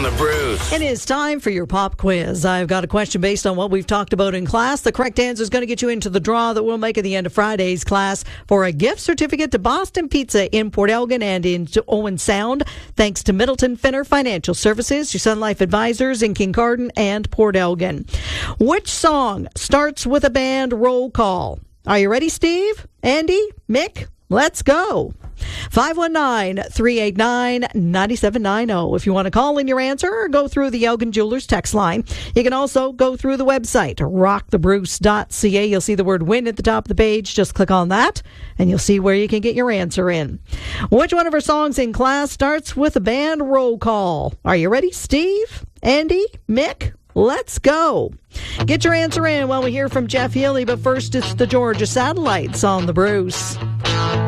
the Bruce. It is time for your pop quiz. I've got a question based on what we've talked about in class. The correct answer is going to get you into the draw that we'll make at the end of Friday's class for a gift certificate to Boston Pizza in Port Elgin and in Owen Sound, thanks to Middleton Finner Financial Services, your Sun Life Advisors in Kincardine and Port Elgin. Which song starts with a band roll call? Are you ready, Steve? Andy? Mick? Let's go. 519-389-9790. If you want to call in your answer or go through the Elgin Jewelers text line, you can also go through the website, rockthebruce.ca. You'll see the word win at the top of the page. Just click on that, and you'll see where you can get your answer in. Which one of our songs in class starts with a band roll call? Are you ready, Steve? Andy? Mick? Let's go. Get your answer in while we hear from Jeff Healy, but first it's the Georgia Satellites on the Bruce.